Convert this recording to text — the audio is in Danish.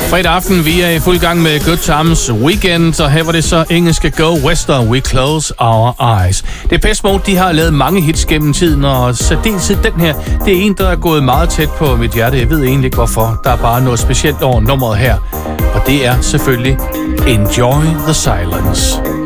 Fredag aften, vi er i fuld gang med Good Times Weekend, og her var det så engelske Go Western, We Close Our Eyes. Depeche Mode, de har lavet mange hits gennem tiden, og særdeleshed den her, det er en, der er gået meget tæt på mit hjerte. Jeg ved egentlig ikke hvorfor. Der er bare noget specielt over nummeret her, og det er selvfølgelig Enjoy the Silence.